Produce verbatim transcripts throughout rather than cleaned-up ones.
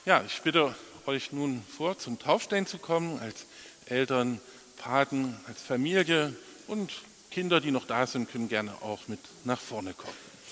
Ja, ich bitte euch nun vor, zum Taufstein zu kommen, als Eltern, Paten, als Familie, und Kinder, die noch da sind, können gerne auch mit nach vorne kommen.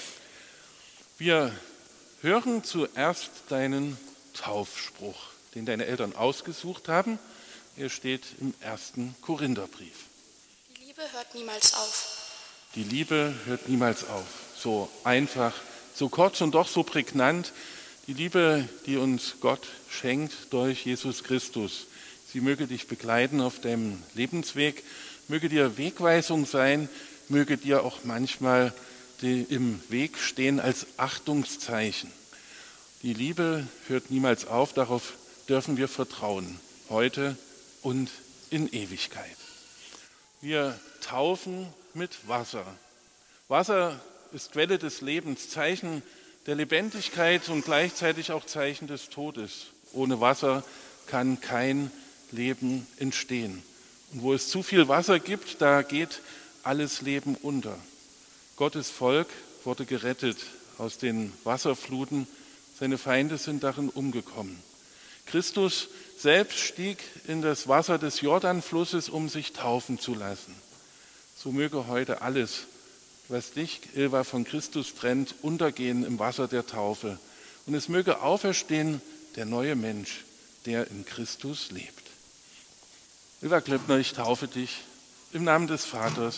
Wir hören zuerst deinen Taufspruch, den deine Eltern ausgesucht haben. Er steht im ersten Korintherbrief. Die Liebe hört niemals auf. Die Liebe hört niemals auf. So einfach, so kurz und doch so prägnant. Die Liebe, die uns Gott schenkt durch Jesus Christus. Sie möge dich begleiten auf deinem Lebensweg, möge dir Wegweisung sein, möge dir auch manchmal die im Weg stehen als Achtungszeichen. Die Liebe hört niemals auf, darauf dürfen wir vertrauen, heute und in Ewigkeit. Wir taufen mit Wasser. Wasser ist Quelle des Lebens, Zeichen der Lebendigkeit und gleichzeitig auch Zeichen des Todes. Ohne Wasser kann kein Leben entstehen. Und wo es zu viel Wasser gibt, da geht alles Leben unter. Gottes Volk wurde gerettet aus den Wasserfluten, seine Feinde sind darin umgekommen. Christus selbst stieg in das Wasser des Jordanflusses, um sich taufen zu lassen. So möge heute alles, was dich, Ilva, von Christus trennt, untergehen im Wasser der Taufe. Und es möge auferstehen der neue Mensch, der in Christus lebt. Ilva Klöppner, ich taufe dich im Namen des Vaters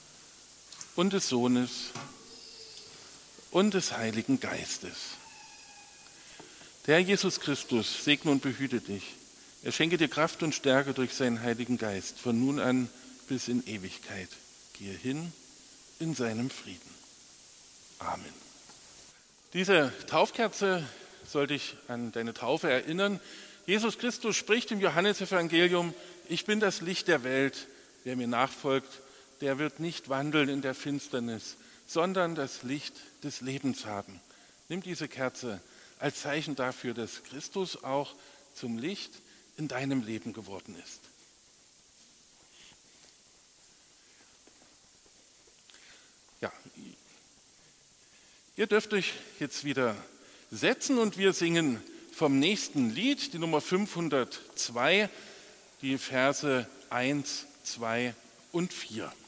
und des Sohnes und des Heiligen Geistes. Der Herr Jesus Christus segne und behüte dich. Er schenke dir Kraft und Stärke durch seinen Heiligen Geist, von nun an bis in Ewigkeit. Gehe hin in seinem Frieden. Amen. Diese Taufkerze soll dich an deine Taufe erinnern. Jesus Christus spricht im Johannesevangelium: Ich bin das Licht der Welt. Wer mir nachfolgt, der wird nicht wandeln in der Finsternis, sondern das Licht des Lebens haben. Nimm diese Kerze als Zeichen dafür, dass Christus auch zum Licht in deinem Leben geworden ist. Ja, ihr dürft euch jetzt wieder setzen und wir singen vom nächsten Lied, die Nummer fünfhundertzwei, die Verse eins, zwei und vier.